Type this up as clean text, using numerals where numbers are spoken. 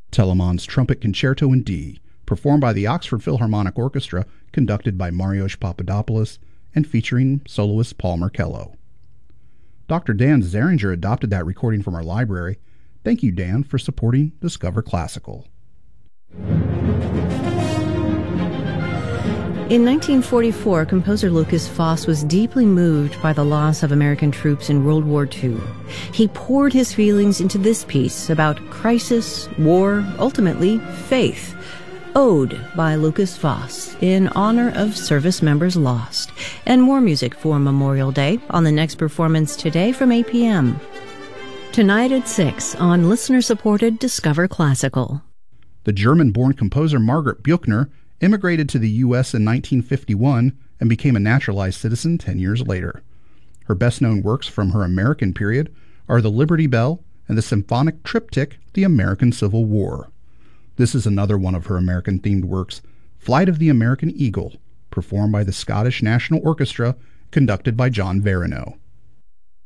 Telemann's Trumpet Concerto in D, performed by the Oxford Philharmonic Orchestra, conducted by Marios Papadopoulos, and featuring soloist Paul Markello. Dr. Dan Zeringer adopted that recording from our library. Thank you, Dan, for supporting Discover Classical. In 1944, composer Lukas Foss was deeply moved by the loss of American troops in World War II. He poured his feelings into this piece about crisis, war, ultimately faith. Ode by Lukas Foss in honor of service members lost. And more music for Memorial Day on the next performance today from 8 p.m. Tonight at 6 on listener-supported Discover Classical. The German-born composer Margaret Büchner immigrated to the U.S. in 1951 and became a naturalized citizen 10 years later. Her best-known works from her American period are The Liberty Bell and the symphonic triptych The American Civil War. This is another one of her American-themed works, Flight of the American Eagle, performed by the Scottish National Orchestra, conducted by John Verino.